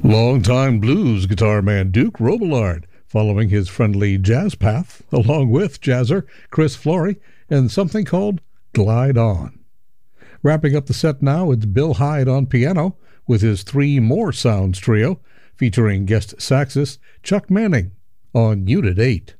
Longtime blues guitar man Duke Robillard, following his friendly jazz path, along with jazzer Chris Flory, and something called Glide On. Wrapping up the set now, it's Bill Hyde on piano with his Three More Sounds trio, featuring guest saxist Chuck Manning on Unit 8.